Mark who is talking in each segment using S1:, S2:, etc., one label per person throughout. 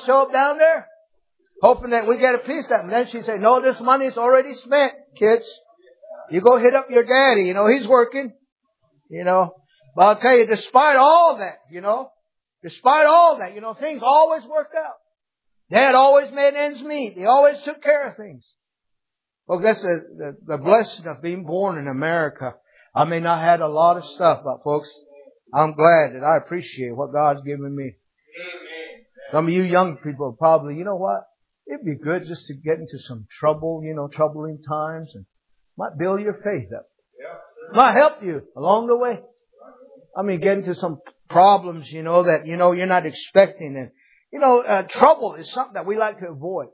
S1: show up down there, hoping that we get a piece of that. And then she said, no, this money's already spent, kids. You go hit up your daddy. You know, he's working. You know. But I'll tell you, despite all that, despite all that, things always worked out. Dad always made ends meet. He always took care of things. Well, that's the blessing of being born in America. I may not have had a lot of stuff, but folks, I'm glad that I appreciate what God's given me. Some of you young people probably, you know what? It'd be good just to get into some trouble, troubling times, and might build your faith up. Might help you along the way. I mean, get into some problems, that, you're not expecting. And, trouble is something that we like to avoid.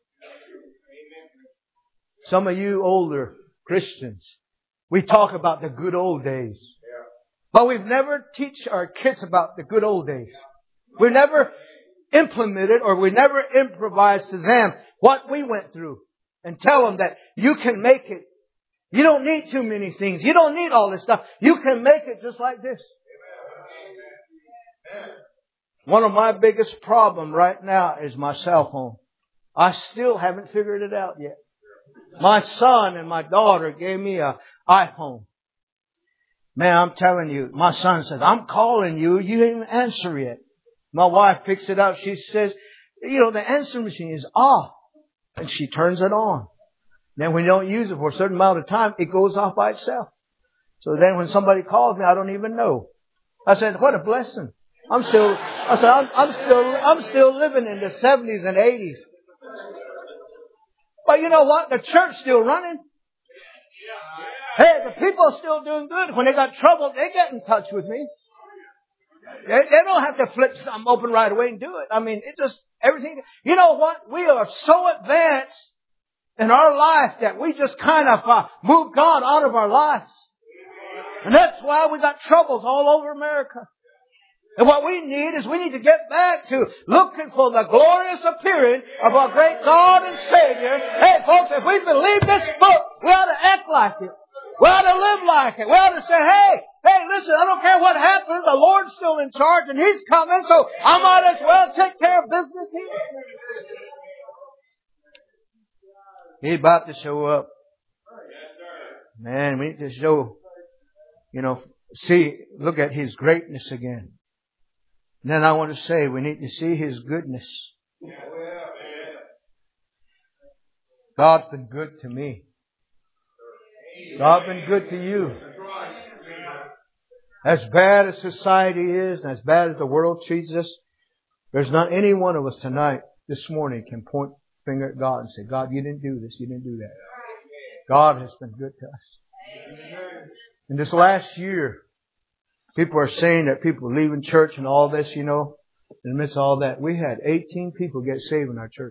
S1: Some of you older Christians, we talk about the good old days. But we've never teach our kids about the good old days. We've never implemented or we never improvised to them what we went through. And tell them that you can make it. You don't need too many things. You don't need all this stuff. You can make it just like this. One of my biggest problems right now is my cell phone. I still haven't figured it out yet. My son and my daughter gave me an iPhone. Man, I'm telling you, my son says, I'm calling you. You didn't even answer yet. My wife picks it up. She says, the answer machine is off. And she turns it on. Then when you don't use it for a certain amount of time, it goes off by itself. So then when somebody calls me, I don't even know. I said, what a blessing. I'm still living in the 70s and 80s. But you know what? The church's still running. Hey, the people are still doing good. When they got trouble, they get in touch with me. They don't have to flip something open right away and do it. I mean, it just, everything. You know what? We are so advanced in our life that we just kind of move God out of our lives. And that's why we got troubles all over America. And what we need to get back to looking for the glorious appearing of our great God and Savior. Hey folks, if we believe this book, we ought to act like it. We ought to live like it. We ought to say, hey, listen, I don't care what happens, the Lord's still in charge and He's coming, so I might as well take care of business here. He's about to show up. Man, we need to show, look at His greatness again. And then I want to say we need to see His goodness. God's been good to me. God's been good to you. As bad as society is and as bad as the world treats us, there's not any one of us tonight, this morning, can point finger at God and say, God, you didn't do this, you didn't do that. God has been good to us. In this last year, people are saying that people leaving church and all this, in the midst of all that. We had 18 people get saved in our church.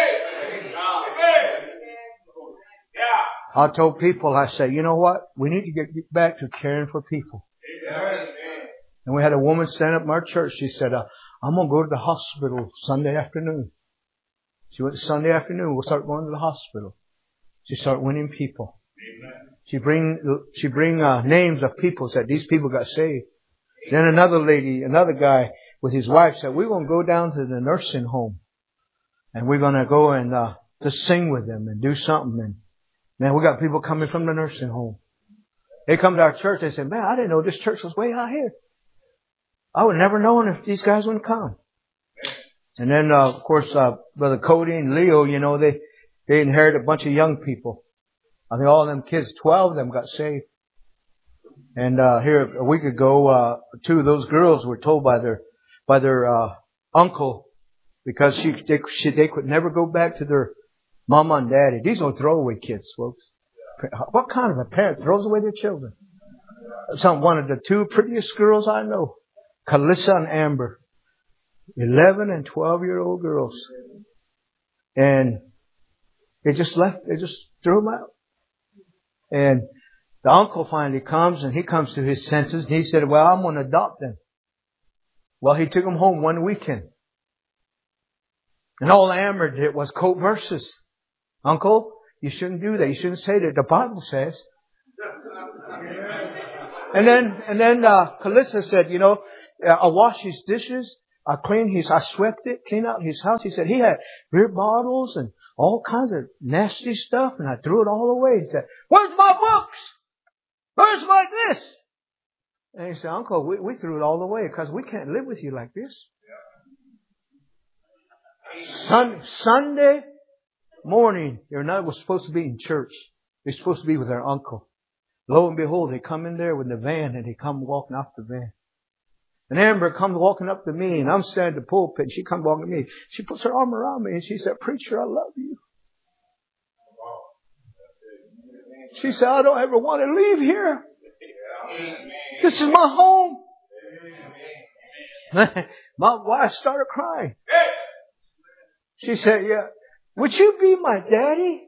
S1: I told people, I said, you know what? We need to get back to caring for people. And we had a woman stand up in our church. She said, I'm going to go to the hospital Sunday afternoon. She went Sunday afternoon. We'll start going to the hospital. She started winning people. She bring names of people, said these people got saved. Then another guy with his wife said, we're going to go down to the nursing home. And we're going to go and just sing with them and do something. And man, we got people coming from the nursing home. They come to our church. They say, man, I didn't know this church was way out here. I would never known if these guys wouldn't come. And then, of course, Brother Cody and Leo, they inherited a bunch of young people. I think all of them kids, 12 of them got saved. And here a week ago, two of those girls were told by their uncle, because they could never go back to their mama and daddy. These are throwaway kids, folks. What kind of a parent throws away their children? One of the two prettiest girls I know, Calissa and Amber, 11 and 12-year-old girls, and they just threw them out. And the uncle finally comes, and he comes to his senses, and he said, well, I'm going to adopt them. Well, he took them home one weekend. And all Amber did was quote verses. Uncle, you shouldn't do that. You shouldn't say that. The Bible says. And then Calissa said, I'll wash his dishes. I swept it, cleaned out his house. He said he had beer bottles and all kinds of nasty stuff, and I threw it all away. He said, "Where's my books? Where's my this?" And he said, "Uncle, we threw it all away because we can't live with you like this." Sunday morning, they're not supposed to be in church. They're supposed to be with their uncle. Lo and behold, they come in there with the van, and they come walking off the van. And Amber comes walking up to me, and I'm standing at the pulpit, and she comes walking to me. She puts her arm around me, and she said, "Preacher, I love you." She said, "I don't ever want to leave here. This is my home." My wife started crying. She said, "Yeah, would you be my daddy?"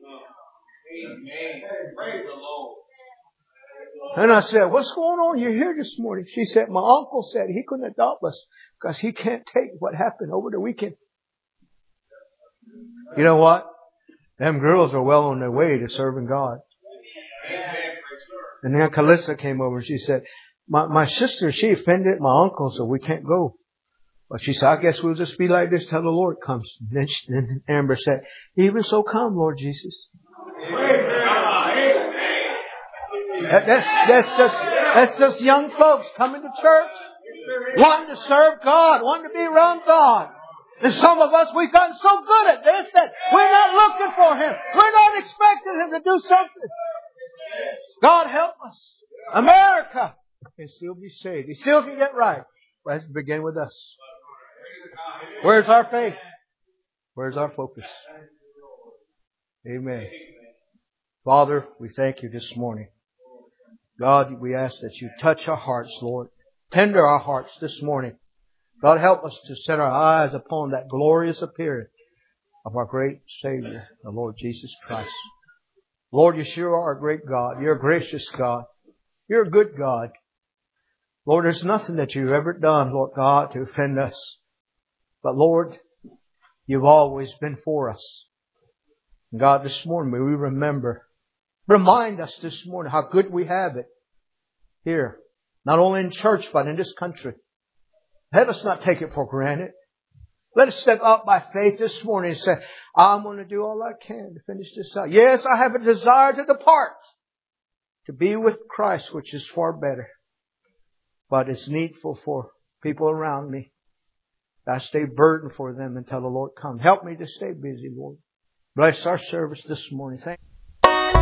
S1: And I said, "What's going on? You're here this morning." She said, "My uncle said he couldn't adopt us because he can't take what happened over the weekend." You know what? Them girls are well on their way to serving God. And then Calissa came over and she said, my sister, she offended my uncle, so we can't go. But she said, "I guess we'll just be like this till the Lord comes." And then Amber said, "Even so come, Lord Jesus." That's just young folks coming to church, wanting to serve God, wanting to be around God. And some of us, we've gotten so good at this that we're not looking for Him. We're not expecting Him to do something. God help us. America can still be saved. He still can get right. But it has to begin with us. Where's our faith? Where's our focus? Amen. Father, we thank you this morning. God, we ask that you touch our hearts, Lord. Tender our hearts this morning. God, help us to set our eyes upon that glorious appearing of our great Savior, the Lord Jesus Christ. Lord, you sure are a great God. You're a gracious God. You're a good God. Lord, there's nothing that you've ever done, Lord God, to offend us. But Lord, you've always been for us. And God, this morning may we remember. Remind us this morning how good we have it here. Not only in church, but in this country. Let us not take it for granted. Let us step out by faith this morning and say, "I'm going to do all I can to finish this out. Yes, I have a desire to depart, to be with Christ, which is far better. But it's needful for people around me that I stay burdened for them until the Lord comes. Help me to stay busy, Lord. Bless our service this morning. Thank you.